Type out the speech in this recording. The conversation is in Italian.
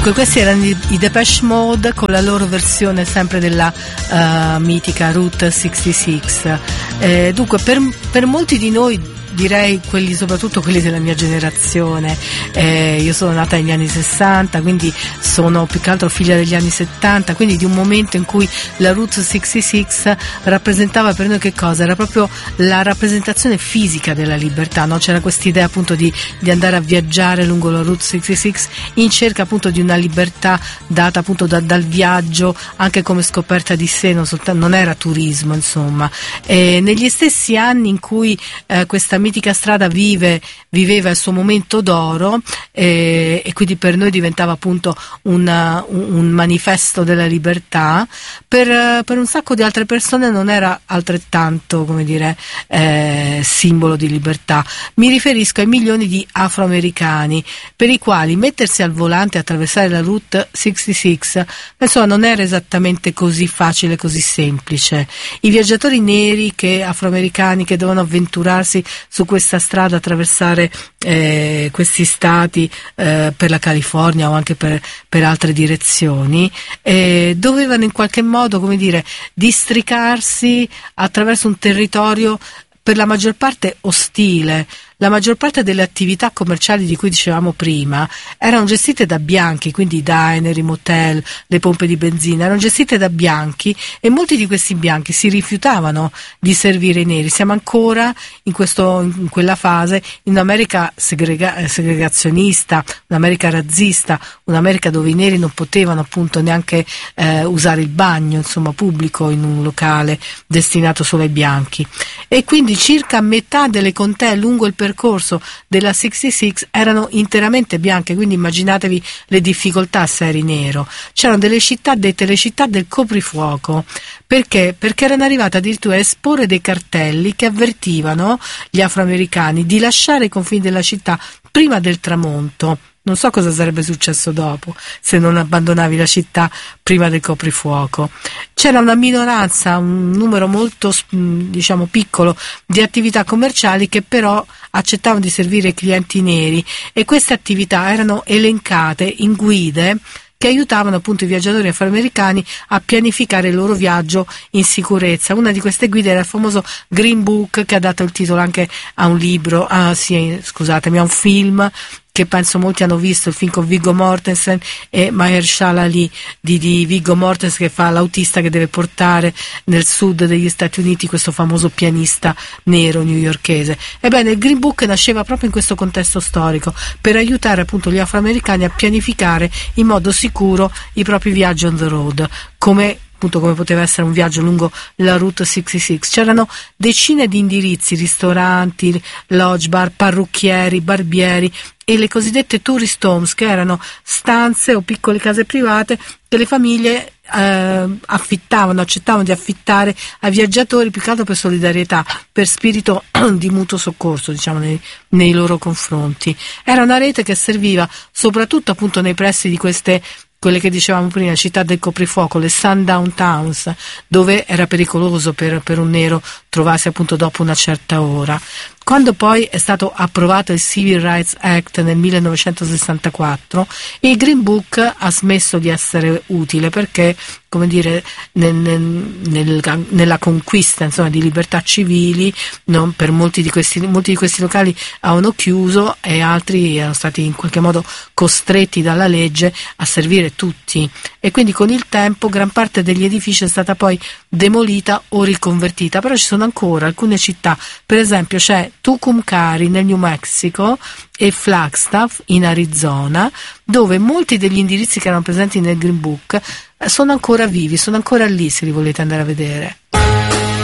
Dunque, questi erano i Depeche Mode con la loro versione sempre della mitica Route 66. Dunque, per molti di noi, direi soprattutto quelli della mia generazione, io sono nata negli anni 60, quindi sono più che altro figlia degli anni 70, quindi di un momento in cui la Route 66 rappresentava per noi che cosa? Era proprio la rappresentazione fisica della libertà, no? C'era questa idea appunto di andare a viaggiare lungo la Route 66 in cerca appunto di una libertà data appunto dal viaggio, anche come scoperta di sé, non era turismo, insomma. Negli stessi anni in cui questa mitica strada viveva il suo momento d'oro, e quindi per noi diventava appunto un manifesto della libertà, per un sacco di altre persone non era altrettanto, come dire, simbolo di libertà. Mi riferisco ai milioni di afroamericani per i quali mettersi al volante e attraversare la Route 66 insomma non era esattamente così facile, così semplice. I viaggiatori neri afroamericani che dovevano avventurarsi su questa strada, attraversare questi stati per la California o anche per altre direzioni, dovevano in qualche modo, come dire, districarsi attraverso un territorio per la maggior parte ostile. La maggior parte delle attività commerciali di cui dicevamo prima erano gestite da bianchi, quindi i diner, i motel, le pompe di benzina erano gestite da bianchi, e molti di questi bianchi si rifiutavano di servire i neri. Siamo ancora in quella fase, in un'America segregazionista, un'America razzista, un'America dove i neri non potevano appunto neanche usare il bagno, insomma, pubblico in un locale destinato solo ai bianchi. E quindi circa metà delle contee lungo il percorso della 66 erano interamente bianche, quindi immaginatevi le difficoltà se eri nero. C'erano delle città dette le città del coprifuoco. Perché? Perché erano arrivate addirittura a esporre dei cartelli che avvertivano gli afroamericani di lasciare i confini della città prima del tramonto. Non so cosa sarebbe successo dopo, se non abbandonavi la città prima del coprifuoco. C'era una minoranza, un numero molto, diciamo, piccolo di attività commerciali che però accettavano di servire i clienti neri, e queste attività erano elencate in guide che aiutavano appunto i viaggiatori afroamericani a pianificare il loro viaggio in sicurezza. Una di queste guide era il famoso Green Book, che ha dato il titolo anche a un libro, a un film che penso molti hanno visto, il film con Viggo Mortensen e Mahershala Ali, di Viggo Mortensen che fa l'autista che deve portare nel sud degli Stati Uniti questo famoso pianista nero newyorkese. Ebbene, il Green Book nasceva proprio in questo contesto storico, per aiutare appunto gli afroamericani a pianificare in modo sicuro i propri viaggi on the road, come poteva essere un viaggio lungo la Route 66. C'erano decine di indirizzi, ristoranti, lodge, bar, parrucchieri, barbieri e le cosiddette tourist homes, che erano stanze o piccole case private che le famiglie accettavano di affittare ai viaggiatori, più che altro per solidarietà, per spirito di mutuo soccorso, diciamo, nei loro confronti. Era una rete che serviva soprattutto appunto nei pressi di quelle che dicevamo prima, città del coprifuoco, le sundown towns, dove era pericoloso per un nero trovarsi appunto dopo una certa ora. Quando poi è stato approvato il Civil Rights Act nel 1964, il Green Book ha smesso di essere utile, perché, come dire, nella conquista, insomma, di libertà civili, per molti di questi locali avevano chiuso, e altri erano stati in qualche modo costretti dalla legge a servire tutti, e quindi con il tempo gran parte degli edifici è stata poi demolita o riconvertita. Però ci sono ancora alcune città, per esempio c'è Tucumcari nel New Mexico e Flagstaff in Arizona, dove molti degli indirizzi che erano presenti nel Green Book sono ancora vivi, sono ancora lì se li volete andare a vedere.